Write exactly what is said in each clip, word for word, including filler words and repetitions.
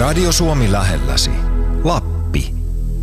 Radio Suomi lähelläsi. Lappi.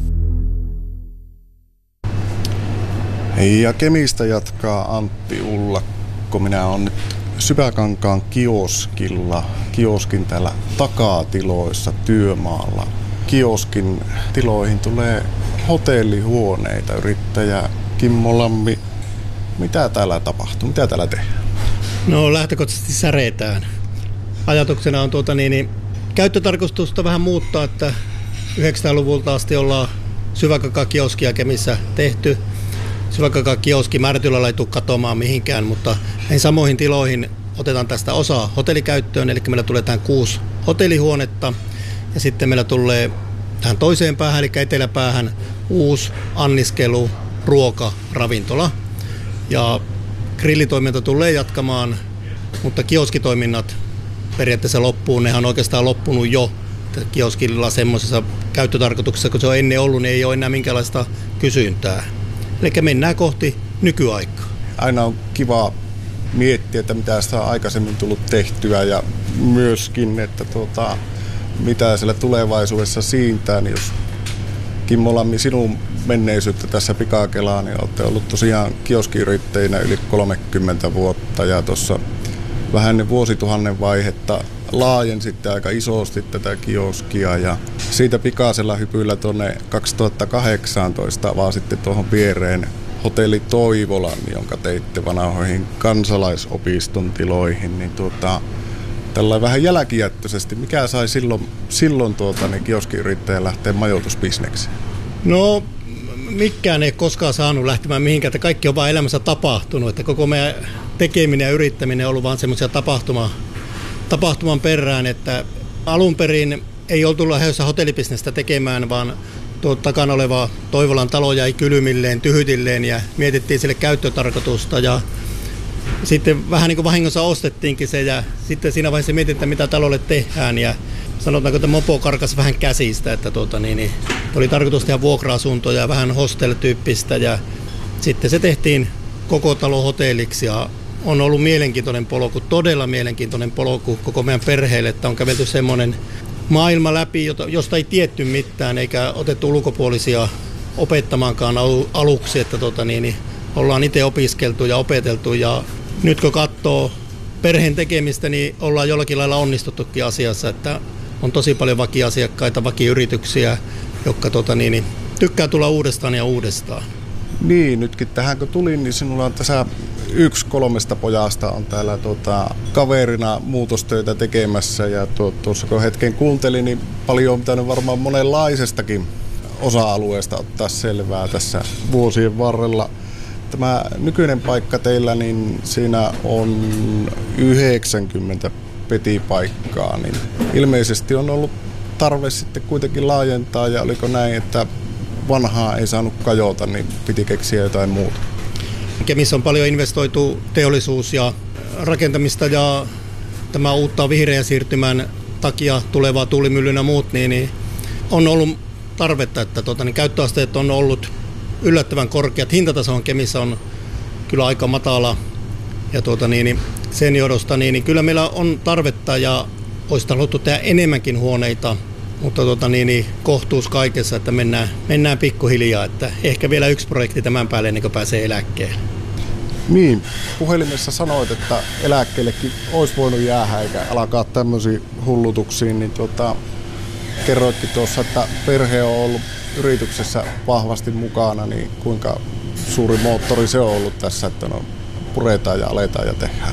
Ja Kemistä jatkaa Antti Ullakko. Minä olen nyt Syväkankaan kioskilla, kioskin täällä takatiloissa työmaalla. Kioskin tiloihin tulee hotellihuoneita. Yrittäjä Kimmo Lammi, mitä täällä tapahtuu? Mitä täällä tehdään? No lähtökohtaisesti säreetään. Ajatuksena on tuota niin, niin käyttötarkoitusta vähän muuttaa, että yhdeksänkymmentäluvulta asti ollaan Syväkankaan kioskia Kemissä tehty. Syväkankaan kioski Märtylällä ei tule katoamaan mihinkään, mutta näihin samoihin tiloihin otetaan tästä osa hotellikäyttöön, eli meillä tulee tähän kuusi hotellihuonetta ja sitten meillä tulee tähän toiseen päähän, eli eteläpäähän uusi anniskelu, ruoka, ravintola. Ja grillitoiminta tulee jatkamaan, mutta kioskitoiminnat periaatteessa loppuu. Nehän on oikeastaan loppunut jo kioskilla semmoisessa käyttötarkoituksessa, kun se on ennen ollut, niin ei ole enää minkäänlaista kysyntää. Eli mennään kohti nykyaikaa. Aina on kiva miettiä, että mitä sitä on aikaisemmin tullut tehtyä ja myöskin, että tuota, mitä siellä tulevaisuudessa siintää. Niin jos Kimmo Lammi, sinun menneisyyttä tässä pikakelaan, niin olette ollut tosiaan kioskiyrittäjinä yli kolmekymmentä vuotta ja tuossa vähän ne vuosituhannen vaihetta laajensitte aika isosti tätä kioskia ja siitä pikaisella hypyllä tuonne kaksituhattakahdeksantoista vaan sitten tuohon viereen Hotelli Toivolan, jonka teitte vanhoihin kansalaisopiston tiloihin, niin tuota, tällainen vähän jälkijättöisesti, mikä sai silloin, silloin tuota, niin kioskiyrittäjä lähteä majoitusbisnekseen? No mikään ei koskaan saanut lähtemään mihinkään, että kaikki on vaan elämässä tapahtunut, että koko meidän tekeminen ja yrittäminen on ollut vaan semmoisia tapahtuma, tapahtuman perään, että alun perin ei oltu lähdössä hotellibisnestä tekemään, vaan tuo takana oleva Toivolan talo jäi kylmilleen, tyhytilleen ja mietittiin sille käyttötarkoitusta ja sitten vähän niin kuin vahingossa ostettiinkin se ja sitten siinä vaiheessa mietittiin, mitä talolle tehdään ja sanotaanko, että mopo karkasi vähän käsistä, että tuota, niin, niin, oli tarkoitus tehdä vuokra-asuntoja, vähän hostel-tyyppistä ja sitten se tehtiin koko talo hotelliksi ja on ollut mielenkiintoinen polku, todella mielenkiintoinen polku koko meidän perheelle, että on kävelty semmoinen maailma läpi, josta ei tietty mitään eikä otettu ulkopuolisia opettamaankaan aluksi, että tuota, niin, niin, ollaan itse opiskeltu ja opeteltu ja nyt kun katsoo perheen tekemistä, niin ollaan jollakin lailla onnistuttukin asiassa, että on tosi paljon vakiasiakkaita, vakiyrityksiä, jotka tota, niin, niin, tykkää tulla uudestaan ja uudestaan. Niin, nytkin tähän kun tulin, niin sinulla on tässä yksi kolmesta pojasta on täällä tuota, kaverina muutostöitä tekemässä ja tuo, tuossa kun hetken kuuntelin, niin paljon on pitänyt varmaan monenlaisestakin osa-alueesta ottaa selvää tässä vuosien varrella. Tämä nykyinen paikka teillä, niin siinä on yhdeksänkymmentä petipaikkaa, niin ilmeisesti on ollut tarve sitten kuitenkin laajentaa ja oliko näin, että vanhaa ei saanut kajota, niin piti keksiä jotain muuta? Kemissä on paljon investoitu teollisuus ja rakentamista ja tämä uutta vihreän siirtymän takia tulevaa tuulimyllyn ja muut, niin, niin on ollut tarvetta, että tuota, niin käyttöasteet on ollut yllättävän korkeat. Hintataso on Kemissä on kyllä aika matala ja tuota, niin, niin sen johdosta niin, niin kyllä meillä on tarvetta ja olisi haluttu tehdä enemmänkin huoneita, mutta tuota, niin, niin, kohtuus kaikessa, että mennään, mennään pikkuhiljaa, että ehkä vielä yksi projekti tämän päälle ennen kuin pääsee eläkkeelle. Niin, puhelimessa sanoit, että eläkkeellekin olisi voinut jäädä eikä alkaa tämmöisiin hullutuksiin, niin tuota, kerroitkin tuossa, että perhe on ollut yrityksessä vahvasti mukana, niin kuinka suuri moottori se on ollut tässä, että no, puretaan ja aletaan ja tehdään?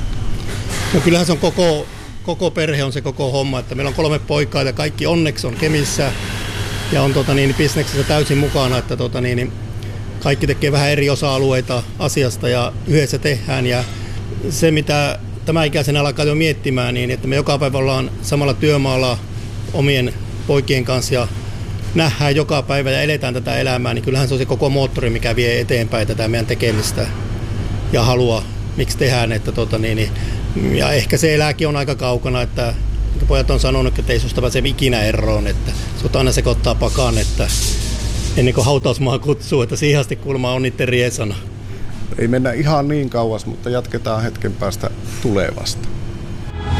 No kyllähän se on koko, koko perhe on se koko homma, että meillä on kolme poikaa ja kaikki onneksi on Kemissä ja on tota, niin, bisneksessä täysin mukana, että tota, niin, kaikki tekee vähän eri osa-alueita asiasta ja yhdessä tehdään ja se mitä tämä ikäisenä alkaa jo miettimään, niin että me joka päivä ollaan samalla työmaalla omien poikien kanssa ja nähdään joka päivä ja eletään tätä elämää, niin kyllähän se on se koko moottori, mikä vie eteenpäin tätä meidän tekemistä ja halua, miksi tehdään. Että tota, niin, niin, ja ehkä se eläkin on aika kaukana, että pojat on sanonut, että ei susta pääse ikinä eroon, että sut aina sekoittaa pakan, että ennen kuin hautausmaa kutsuu, että siihen asti kulma on niiden riesana. Ei mennä ihan niin kauas, mutta jatketaan hetken päästä tulevasta.